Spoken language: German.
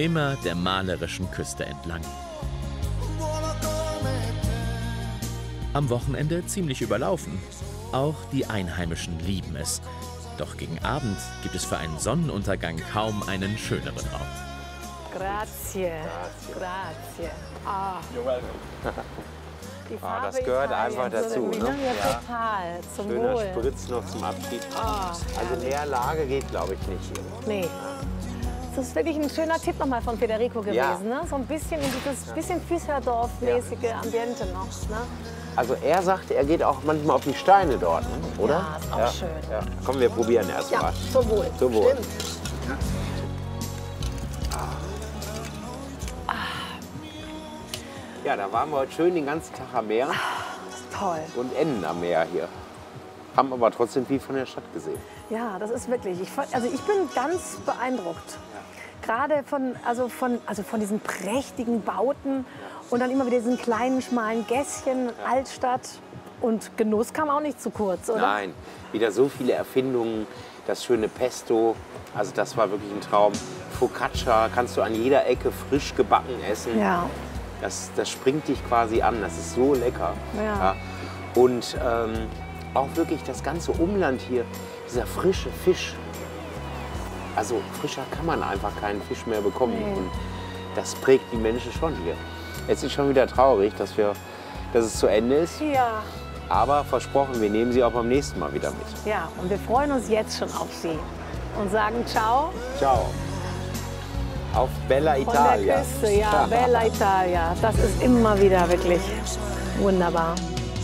immer der malerischen Küste entlang. Am Wochenende ziemlich überlaufen. Auch die Einheimischen lieben es. Doch gegen Abend gibt es für einen Sonnenuntergang kaum einen schöneren Ort. Grazie. Grazie. Ah. Die Farbe das gehört einfach dazu. Ne? Ja, total. Zum Schöner Wohl. Spritz noch zum Abschied. Ah, Also mehr Lage geht, glaube ich, nicht hier. nee. Das ist wirklich ein schöner Tipp nochmal von Federico gewesen. Ja. Ne? So ein bisschen in dieses bisschen Füßerdorf-mäßige Ambiente noch. Ne? Also er sagt, er geht auch manchmal auf die Steine dort, ne? Oder? Ja, ist auch schön. Ja. Komm, wir probieren erst mal. Ja, zum Wohl. Zum Wohl. Stimmt. Ja, da waren wir heute schön den ganzen Tag am Meer Toll. und enden am Meer hier. Haben aber trotzdem viel von der Stadt gesehen. Ja, das ist wirklich. Ich bin ganz beeindruckt. Gerade von diesen prächtigen Bauten und dann immer wieder diesen kleinen, schmalen Gässchen, Altstadt. Und Genuss kam auch nicht zu kurz, oder? Nein, wieder so viele Erfindungen. Das schöne Pesto, also das war wirklich ein Traum. Focaccia kannst du an jeder Ecke frisch gebacken essen. Ja. Das springt dich quasi an, das ist so lecker. Ja. Und auch wirklich das ganze Umland hier, dieser frische Fisch. Also frischer kann man einfach keinen Fisch mehr bekommen. Nee. Und das prägt die Menschen schon hier. Es ist schon wieder traurig, dass es zu Ende ist. Ja. Aber versprochen, wir nehmen sie auch beim nächsten Mal wieder mit. Ja, und wir freuen uns jetzt schon auf Sie und sagen Ciao Ciao. Auf Bella von Italia. der Küste. Ja, Bella Italia. Das ist immer wieder wirklich wunderbar.